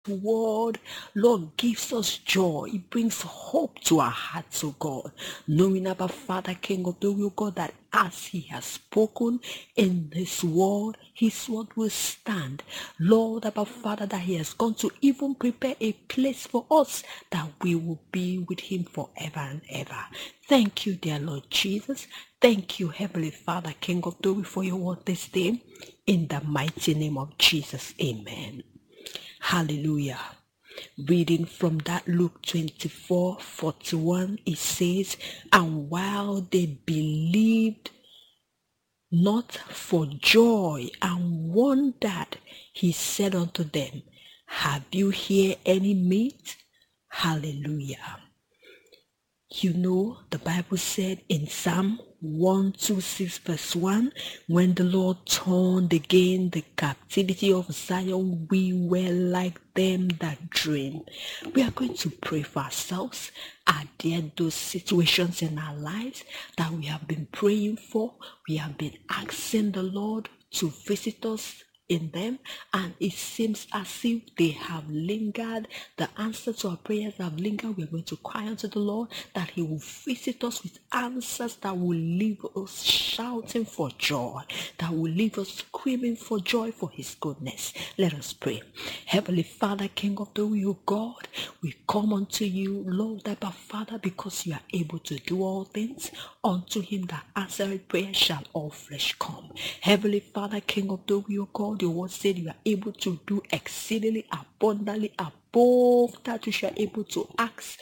word, Lord, gives us joy. It brings hope to our hearts, oh God. Knowing about Father, King of the will, God, that as He has spoken in His word will stand. Lord, about Father, that He has gone to even prepare a place for us that we will be with Him forever and ever. Thank you, dear Lord Jesus. Thank you, Heavenly Father, King of glory, for your word this day. In the mighty name of Jesus, amen. Hallelujah. Reading from that Luke 24:41, it says, and while they believed not for joy and wondered, he said unto them, have you here any meat? Hallelujah. You know, the Bible said in Psalm 126 verse 1, when the Lord turned again the captivity of Zion, we were like them that dream. We are going to pray for ourselves. Are there those situations in our lives that we have been praying for? We have been asking the Lord to visit us in them, and it seems as if they have lingered. The answer to our prayers have lingered. We're going to cry unto the Lord that He will visit us with answers that will leave us shouting for joy, that will leave us screaming for joy for His goodness. Let us pray. Heavenly Father, King of the will, God, we come unto you, Lord, Abba Father, because you are able to do all things. Unto Him that answered prayer shall all flesh come. Heavenly Father, King of the will, God, your word said you are able to do exceedingly abundantly above that you shall able to ask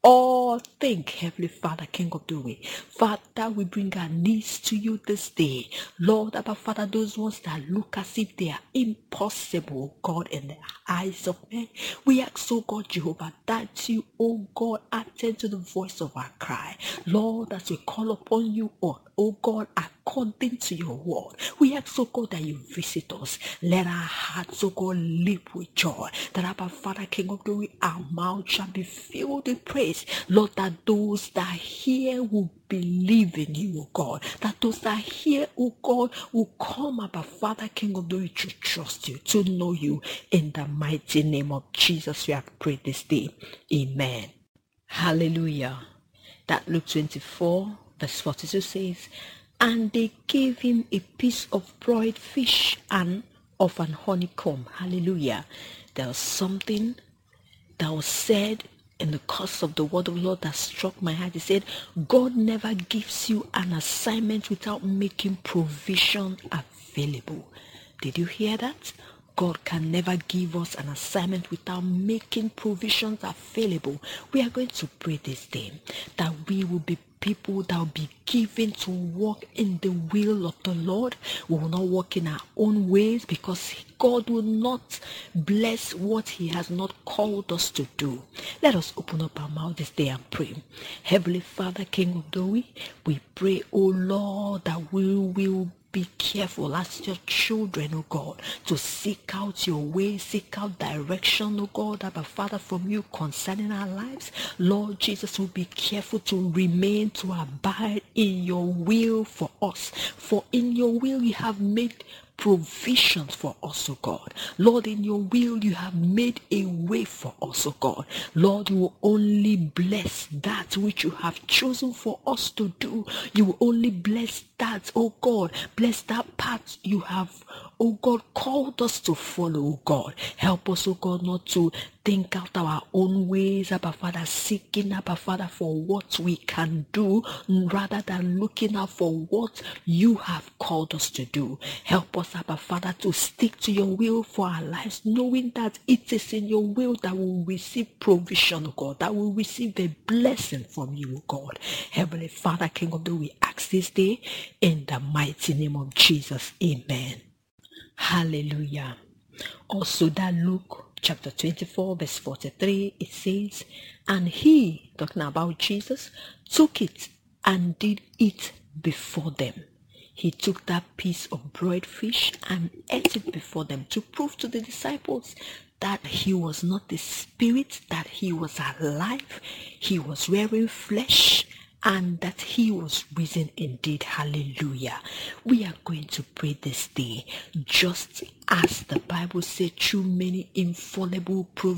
all think, Heavenly Father, King of the way. Father, we bring our needs to you this day. Lord, Abba Father, those ones that look as if they are impossible, God, in the eyes of men. We ask, oh God, Jehovah, that you, oh God, attend to the voice of our cry. Lord, as we call upon you, oh God, according to your word, we ask, oh God, that you visit us. Let our hearts, oh God, leap with joy. That Abba Father, King of glory, our mouth shall be filled with praise. Lord, that those that hear will believe in you, oh God. That those that hear, oh God, will come, Abba Father, King of glory, to trust you, to know you. In the mighty name of Jesus, we have prayed this day. Amen. Hallelujah. That Luke 24 verse 42 says, and they gave him a piece of broiled fish and of an honeycomb. Hallelujah. There was something that was said in the course of the word of the Lord that struck my heart. He said, God never gives you an assignment without making provision available. Did you hear that? God can never give us an assignment without making provisions available. We are going to pray this day that we will be people that will be given to walk in the will of the Lord. We will not walk in our own ways, because God will not bless what He has not called us to do. Let us open up our mouth this day and pray. Heavenly Father, King of glory, we pray, oh Lord, that we will be careful as your children, oh God, to seek out your way, seek out direction, oh God, Abba Father, from you concerning our lives. Lord Jesus, will be careful to remain, to abide in your will for us. For in your will you have made provisions for us, oh God. Lord, in your will you have made a way for us, oh God. Lord, you will only bless that which you have chosen for us to do. You will only bless that, oh God. Bless that path you have, oh God, called us to follow, oh God. Help us, oh God, not to think out our own ways, Abba Father, seeking, Abba Father, for what we can do, rather than looking out for what you have called us to do. Help us, Abba Father, to stick to your will for our lives, knowing that it is in your will that we will receive provision, oh God, that we will receive a blessing from you, oh God. Heavenly Father, King of the, we ask this day in the mighty name of Jesus. Amen. Hallelujah. Also, that Luke chapter 24 verse 43, it says, and he, talking about Jesus, took it and did eat before them. He took that piece of broiled fish and ate it before them to prove to the disciples that he was not the spirit, that he was alive, he was wearing flesh, and that he was risen indeed. Hallelujah. We are going to pray this day just as the Bible said, through many infallible proofs